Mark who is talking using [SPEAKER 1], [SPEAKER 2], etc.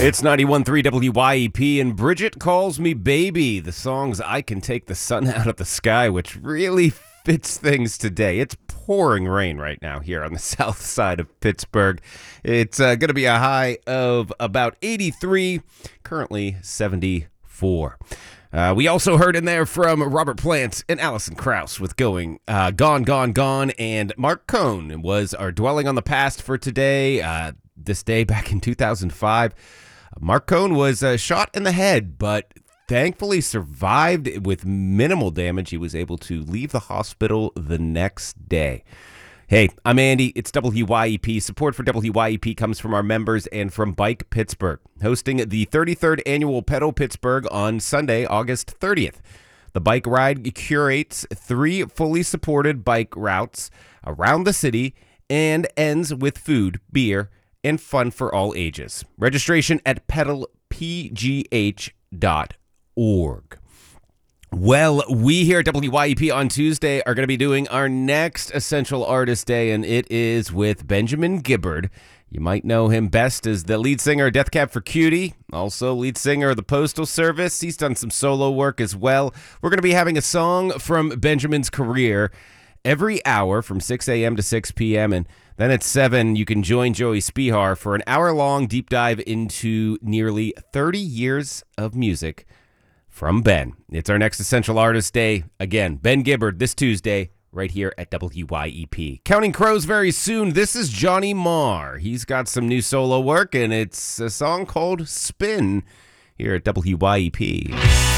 [SPEAKER 1] It's 91.3 WYEP, and Bridget Calls Me Baby. The song's I Can Take the Sun Out of the Sky, which really fits things today. It's pouring rain right now here on the south side of Pittsburgh. It's going to be a high of about 83, currently 74. We also heard in there from Robert Plant and Alison Krauss with Gone, Gone, Gone, and Mark Cohn was our Dwelling on the Past for today. This day back in 2005, Mark Cohn was shot in the head, but thankfully survived with minimal damage. He was able to leave the hospital the next day. Hey, I'm Andy. It's WYEP. Support for WYEP comes from our members and from Bike Pittsburgh, hosting the 33rd annual Pedal Pittsburgh on Sunday, August 30th. The bike ride curates 3 fully supported bike routes around the city and ends with food, beer, and fun for all ages. Registration at pedalpgh.org. Well, we here at WYEP on Tuesday are going to be doing our next Essential Artist Day, and it is with Benjamin Gibbard. You might know him best as the lead singer of Death Cab for Cutie, also lead singer of the Postal Service. He's done some solo work as well. We're going to be having a song from Benjamin's career every hour from 6 a.m. to 6 p.m., and then at 7, you can join Joey Spihar for an hour-long deep dive into nearly 30 years of music from Ben. It's our next Essential Artist Day. Again, Ben Gibbard this Tuesday right here at WYEP. Counting Crows very soon. This is Johnny Marr. He's got some new solo work, and it's a song called Spin here at WYEP.